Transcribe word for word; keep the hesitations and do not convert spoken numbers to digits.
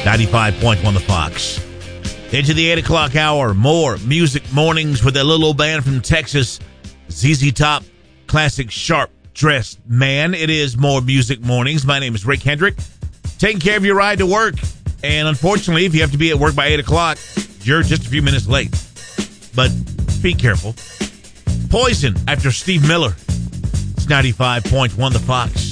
ninety-five point one The Fox. Into the eight o'clock hour, more Music Mornings with a little old band from Texas, Z Z Top, classic Sharp Dressed Man. It is more Music Mornings. My name is Rick Hendrick, taking care of your ride to work. And unfortunately, if you have to be at work by eight o'clock, you're just a few minutes late. But be careful. Poison after Steve Miller. It's ninety-five point one The Fox.